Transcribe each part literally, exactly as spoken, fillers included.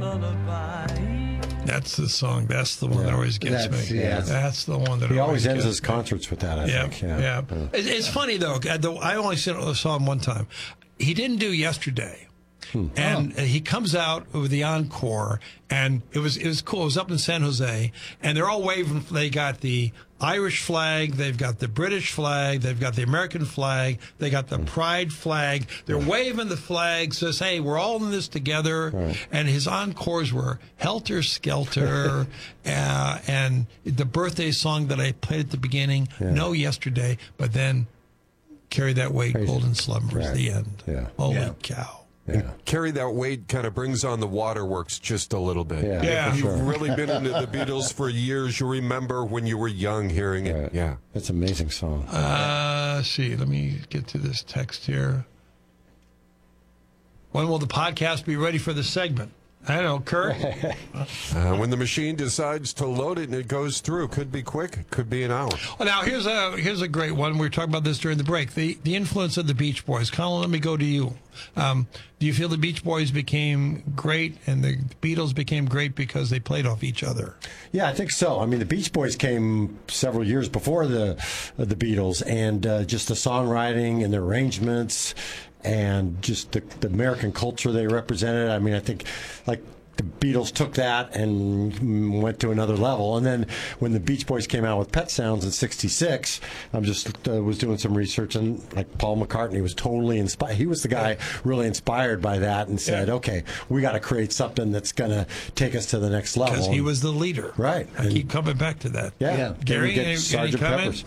That's the song. That's the one yeah. that always gets that's, me. Yeah. That's the one that he always, always ends his me. concerts with that. I yeah, think. Yeah, yeah. yeah. It's funny though. I only saw him one time. He didn't do Yesterday. Hmm. And oh. he comes out with the encore, and it was it was cool. It was up in San Jose, and they're all waving. They got the Irish flag, they've got the British flag, they've got the American flag, they got the Pride flag. They're waving the flag, says, "Hey, we're all in this together." Right. And his encores were Helter Skelter, uh, and the birthday song that I played at the beginning, yeah. No Yesterday, but then Carry That Weight, Crazy. Golden Slumbers, right. the end. Yeah. Holy yeah. cow. Yeah. Carry That Weight kind of brings on the waterworks just a little bit. Yeah, yeah. If you've sure. really been into the Beatles for years, you remember when you were young hearing it. Right. Yeah. That's an amazing song. Uh, let's see. Let me get to this text here. When will the podcast be ready for the segment? I don't know, Kurt. uh, when the machine decides to load it and it goes through, could be quick, could be an hour. Well, now here's a here's a great one. We were talking about this during the break. The the influence of the Beach Boys. Colin, let me go to you. Um, do you feel the Beach Boys became great and the Beatles became great because they played off each other? Yeah, I think so. I mean, the Beach Boys came several years before the uh, the Beatles, and uh, just the songwriting and the arrangements. And just the, the American culture they represented. I mean, I think like the Beatles took that and went to another level. And then when the Beach Boys came out with Pet Sounds in sixty-six, I'm just uh, was doing some research, and like Paul McCartney was totally inspired. He was the guy really inspired by that and said, yeah. okay, we got to create something that's going to take us to the next level. Because he was the leader. Right. I and, keep coming back to that. Yeah. yeah. Gary, any, any comments?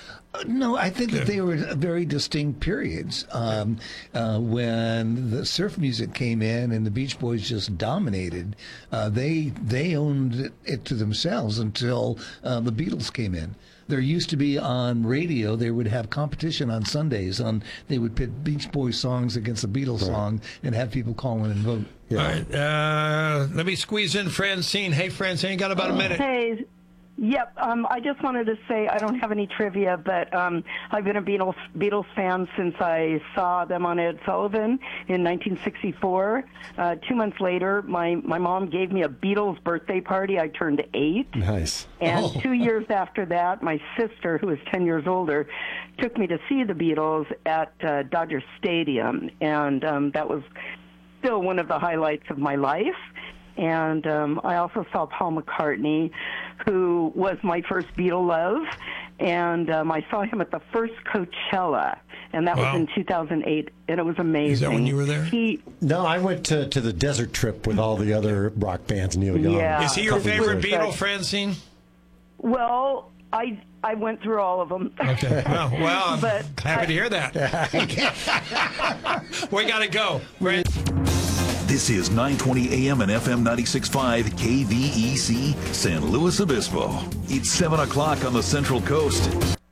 No, I think that they were very distinct periods. Um, uh, when the surf music came in and the Beach Boys just dominated, uh, they they owned it, it to themselves until uh, the Beatles came in. There used to be on radio, they would have competition on Sundays. On They would pit Beach Boys songs against a Beatles right. song and have people call in and vote. Yeah. All right, uh, let me squeeze in Francine. Hey, Francine, got about a minute. Hey. Yep, um, I just wanted to say I don't have any trivia, but um, I've been a Beatles, Beatles fan since I saw them on Ed Sullivan in nineteen sixty-four. Uh, two months later, my, my mom gave me a Beatles birthday party. I turned eight. Nice. And oh. two years after that, my sister, who is ten years older, took me to see the Beatles at uh, Dodger Stadium, and um, that was still one of the highlights of my life. And um, I also saw Paul McCartney, who was my first Beatle love, and um, I saw him at the first Coachella, and that wow. was in two thousand eight, and it was amazing. Is that when you were there? He, no, I went to, to the Desert Trip with all the other rock bands, Neil Young. Yeah. Is he your favorite Beatle, Francine? Well, I I went through all of them. Okay. Well, well I'm but happy I, to hear that. We got to go. Fran- This is nine twenty A M and F M ninety-six point five K V E C, San Luis Obispo. It's seven o'clock on the Central Coast.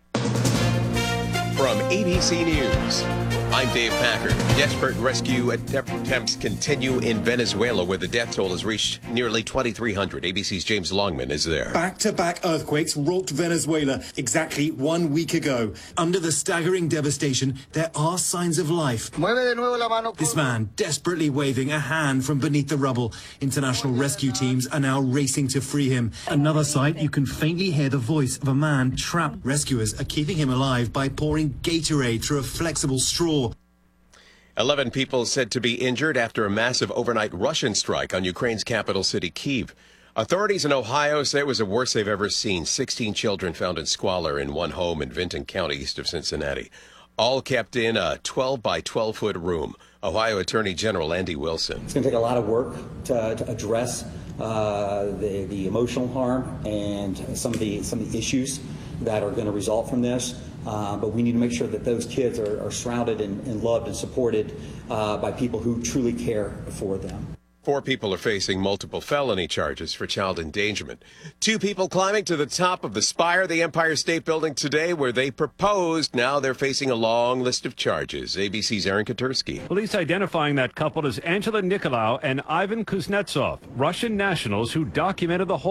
From A B C News, I'm Dave Packer. Desperate rescue attempts continue in Venezuela, where the death toll has reached nearly twenty-three hundred. A B C's James Longman is there. Back-to-back earthquakes rocked Venezuela exactly one week ago. Under the staggering devastation, there are signs of life. This man desperately waving a hand from beneath the rubble. International rescue teams are now racing to free him. Another site, you can faintly hear the voice of a man trapped. Rescuers are keeping him alive by pouring Gatorade through a flexible straw. Eleven people said to be injured after a massive overnight Russian strike on Ukraine's capital city, Kyiv. Authorities in Ohio say it was the worst they've ever seen. Sixteen children found in squalor in one home in Vinton County, east of Cincinnati. All kept in a twelve by twelve foot room. Ohio Attorney General Andy Wilson. It's going to take a lot of work to, to address uh, the, the emotional harm and some of the some of the issues that are going to result from this. Uh, but we need to make sure that those kids are, are surrounded and, and loved and supported uh, by people who truly care for them. Four people are facing multiple felony charges for child endangerment. Two people climbing to the top of the spire of the Empire State Building today where they proposed. Now they're facing a long list of charges. A B C's Aaron Katursky. Police identifying that couple as Angela Nikolaou and Ivan Kuznetsov, Russian nationals who documented the whole